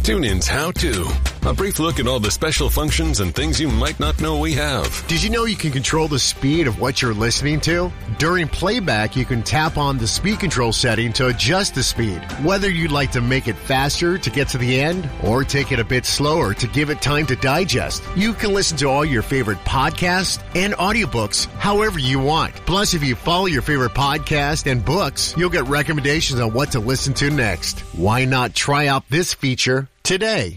TuneIn's How To. A brief look at all the special functions and things you might not know we have. Did you know you can control the speed of what you're listening to? During playback, you can tap on the speed control setting to adjust the speed. Whether you'd like to make it faster to get to the end or take it a bit slower to give it time to digest, you can listen to all your favorite podcasts and audiobooks however you want. Plus, if you follow your favorite podcast and books, you'll get recommendations on what to listen to next. Why not try out this feature today?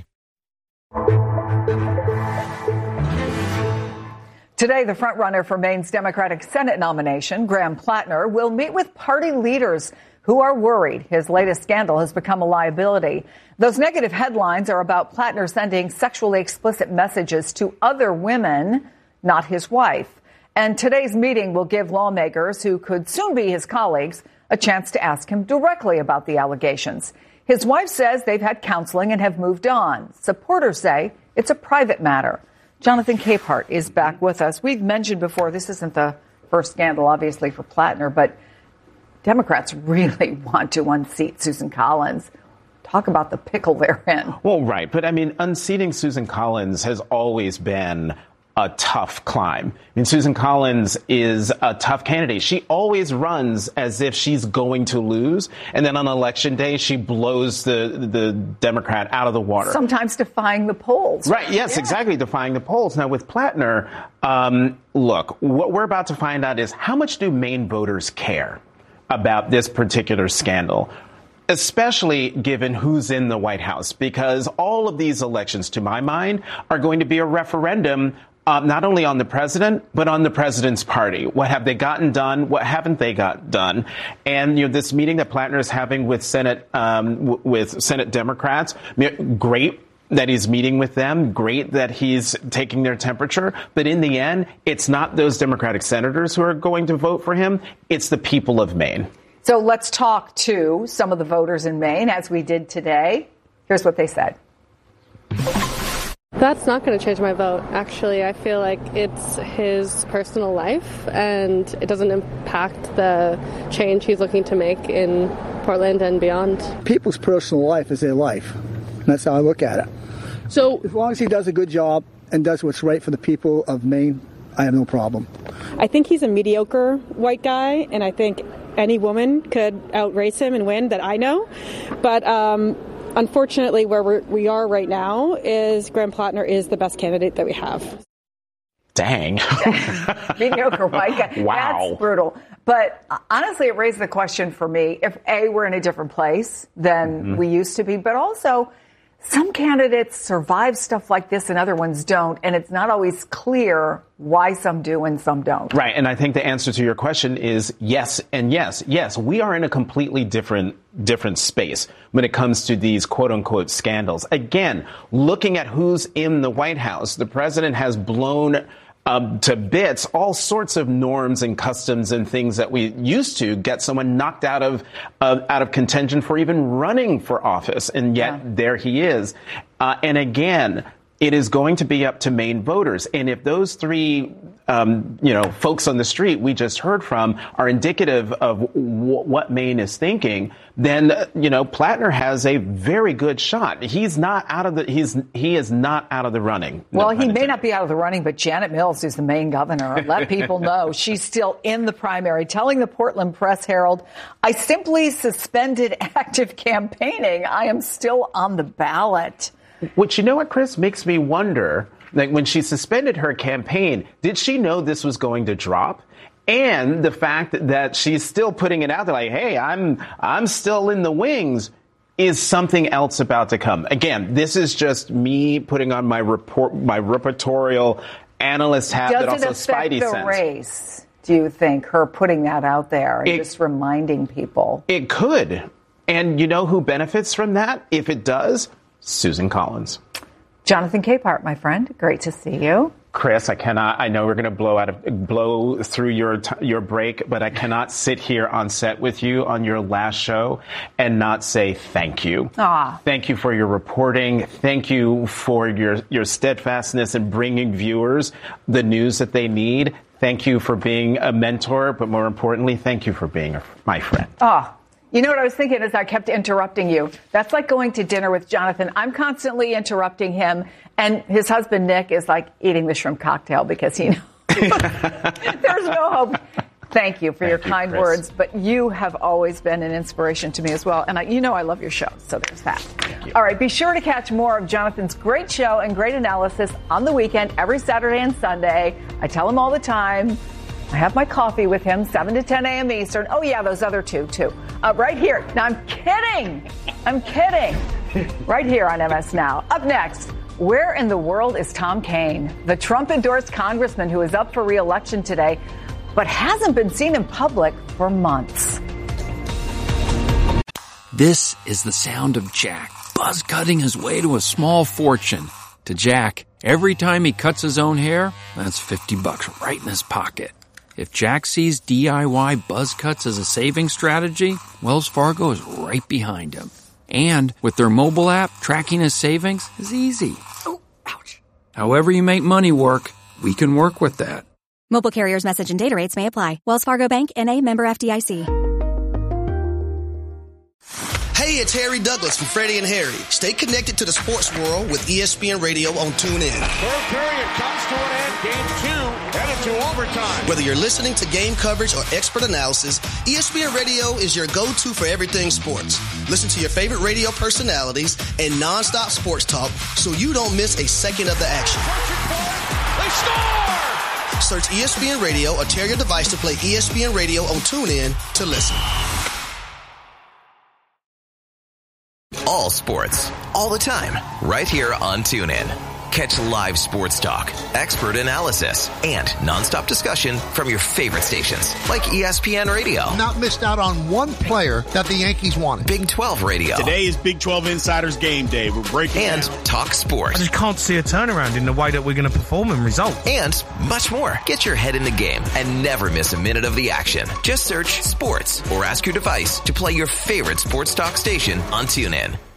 Today, the frontrunner for Maine's Democratic Senate nomination, Graham Plattner, will meet with party leaders who are worried his latest scandal has become a liability. Those negative headlines are about Plattner sending sexually explicit messages to other women, not his wife. And today's meeting will give lawmakers, who could soon be his colleagues, a chance to ask him directly about the allegations. His wife says they've had counseling and have moved on. Supporters say it's a private matter. Jonathan Capehart is back with us. We've mentioned before, this isn't the first scandal, obviously, for Plattner, but Democrats really want to unseat Susan Collins. Talk about the pickle they're in. Well, right. But I mean, unseating Susan Collins has always been a tough climb. I mean, Susan Collins is a tough candidate. She always runs as if she's going to lose. And then on election day, she blows the Democrat out of the water. Sometimes defying the polls. Right. Yes, yeah. Exactly. Defying the polls. Now, with Plattner, look, what we're about to find out is how much do Maine voters care about this particular scandal? Especially given who's in the White House, because all of these elections, to my mind, are going to be a referendum not only on the president, but on the president's party. What have they gotten done? What haven't they got done? And this meeting that Plattner is having with Senate Democrats, great that he's meeting with them. Great that he's taking their temperature. But in the end, it's not those Democratic senators who are going to vote for him. It's the people of Maine. So let's talk to some of the voters in Maine, as we did today. Here's what they said. That's not going to change my vote. Actually, I feel like it's his personal life, and it doesn't impact the change he's looking to make in Portland and beyond. People's personal life is their life. That's how I look at it. So as long as he does a good job and does what's right for the people of Maine, I have no problem. I think he's a mediocre white guy, and I think any woman could outrace him and win that I know. But unfortunately, where we are right now is Graham Plattner is the best candidate that we have. Dang. Mediocre white guy. Wow. That's brutal. But honestly, it raised the question for me, if A, we're in a different place than we used to be, but also some candidates survive stuff like this and other ones don't, and it's not always clear why some do and some don't. Right, and I think the answer to your question is yes and yes. Yes, we are in a completely different space when it comes to these quote-unquote scandals. Again, looking at who's in the White House, the president has blown to bits all sorts of norms and customs and things that we used to get someone knocked out of contention for even running for office. And yet there he is. And again, it is going to be up to Maine voters. And if those three, folks on the street we just heard from are indicative of what Maine is thinking, then, Plattner has a very good shot. He's not out of he is not out of the running. Well, he may not be out of the running, but Janet Mills, who's the Maine governor, let people know she's still in the primary, telling the Portland Press Herald, I simply suspended active campaigning. I am still on the ballot. Which, you know what, Chris, makes me wonder, like when she suspended her campaign, did she know this was going to drop? And the fact that she's still putting it out there like, hey, I'm still in the wings. Is something else about to come? Again, this is just me putting on my reportorial analyst hat, but also Spidey sense. Does it affect the race, do you think, her putting that out there and just reminding people? It could. And you know who benefits from that? If it does, Susan Collins. Jonathan Capehart, my friend. Great to see you. Chris, I know we're going to blow through your break, but I cannot sit here on set with you on your last show and not say thank you. Thank you for your reporting. Thank you for your steadfastness in bringing viewers the news that they need. Thank you for being a mentor, but more importantly, thank you for being my friend. You know what I was thinking as I kept interrupting you? That's like going to dinner with Jonathan. I'm constantly interrupting him, and his husband, Nick, is like eating the shrimp cocktail because he knows there's no hope. Thank you for your kind words, but you have always been an inspiration to me as well. And I love your show, so there's that. All right, be sure to catch more of Jonathan's great show and great analysis on the weekend, every Saturday and Sunday. I tell him all the time. I have my coffee with him, 7 to 10 a.m. Eastern. Oh, yeah, those other two, too. Right here. Now, I'm kidding. Right here on MS Now. Up next, where in the world is Tom Kean, the Trump-endorsed congressman who is up for re-election today, but hasn't been seen in public for months? This is the sound of Jack, buzz cutting his way to a small fortune. To Jack, every time he cuts his own hair, that's $50 right in his pocket. If Jack sees DIY buzz cuts as a saving strategy, Wells Fargo is right behind him. And with their mobile app, tracking his savings is easy. Oh, ouch. However you make money work, we can work with that. Mobile carriers' message and data rates may apply. Wells Fargo Bank, N.A., member FDIC. Hey, it's Harry Douglas from Freddie and Harry. Stay connected to the sports world with ESPN Radio on TuneIn. Third period comes to an end. Game 2 headed to overtime. Whether you're listening to game coverage or expert analysis, ESPN Radio is your go-to for everything sports. Listen to your favorite radio personalities and nonstop sports talk so you don't miss a second of the action. They score! Search ESPN Radio or tell your device to play ESPN Radio on TuneIn to listen. All sports, all the time, right here on TuneIn. Catch live sports talk, expert analysis, and nonstop discussion from your favorite stations, like ESPN Radio. Not missed out on one player that the Yankees wanted. Big 12 Radio. Today is Big 12 Insiders Game Day. We're breaking and down. Talk sports. I just can't see a turnaround in the way that we're going to perform and result. And much more. Get your head in the game and never miss a minute of the action. Just search sports or ask your device to play your favorite sports talk station on TuneIn.